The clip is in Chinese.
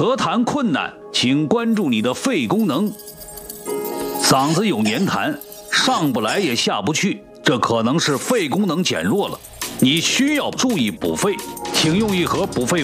咳痰困难，请关注你的肺功能。嗓子有黏痰，上不来也下不去，这可能是肺功能减弱了，你需要注意补肺，请用一盒补肺